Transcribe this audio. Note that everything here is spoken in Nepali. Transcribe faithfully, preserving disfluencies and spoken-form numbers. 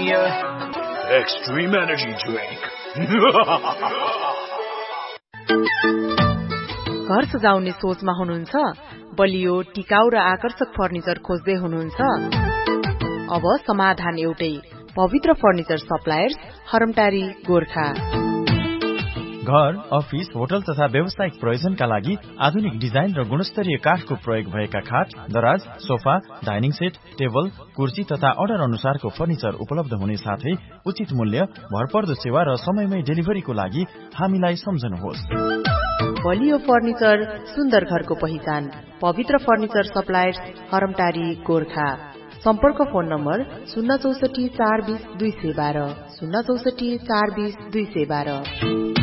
Premier Extreme Energy Drink. घर सजाउने सोचमा हुनुहुन्छ? बलियो, टिकाउ र आकर्षक फर्निचर खोज्दै हुनुहुन्छ? अब समाधान एउटै, पवित्र फर्निचर सप्लायर्स, हरमटारी, गोरखा। घर, अफिस, होटल तथा व्यावसायिक प्रयोजनका लागि आधुनिक डिजाइन र गुणस्तरीय काठको प्रयोग भएका खाट, दराज, सोफा, डाइनिङ सेट, टेबल, कुर्सी तथा अर्डर अनुसारको फर्निचर उपलब्ध हुने साथै उचित मूल्य, भरपर्दो सेवा र समयमै डेलिभरीको लागि हामीलाई सम्झनुहोस्। बलियो फर्निचर, सुन्दर घरको पहिचान, पवित्र फर्निचर सप्लायर्स, हरमटारी, गोरखा। सम्पर्क फोन नम्बर शून्य चौसठी चार बीस दुई सय बाह्र शून्य चौसठी चार बीस दुई सय बाह्र।